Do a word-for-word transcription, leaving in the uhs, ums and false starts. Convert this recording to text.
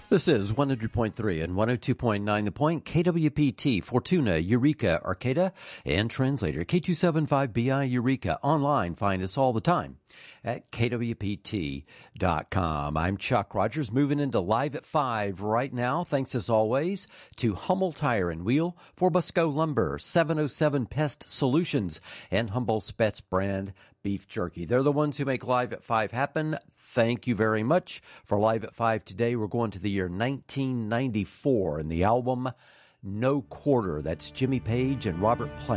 This is one hundred point three and one oh two point nine The Point, K W P T, Fortuna, Eureka, Arcata, and Translator, K two seventy-five B I Eureka. Online, find us all the time at K W P T dot com. I'm Chuck Rogers, moving into Live at five right now. Thanks as always to Hummel Tire and Wheel, for Busco Lumber, seven oh seven Pest Solutions, and Humboldt Spetz brand beef jerky. They're the ones who make Live at five happen. Thank you very much. For Live at five today, we're going to the year nineteen ninety-four and the album No Quarter. That's Jimmy Page and Robert Plant.